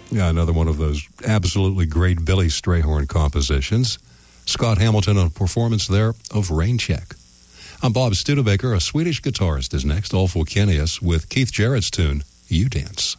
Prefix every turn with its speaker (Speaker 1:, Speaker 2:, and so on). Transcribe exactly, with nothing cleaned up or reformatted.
Speaker 1: Yeah, another one of those absolutely great Billy Strayhorn compositions. Scott Hamilton on a performance there of Rain Check. I'm Bob Studebaker. A Swedish guitarist is next, Ulf Wilkenius, with Keith Jarrett's tune, You Dance.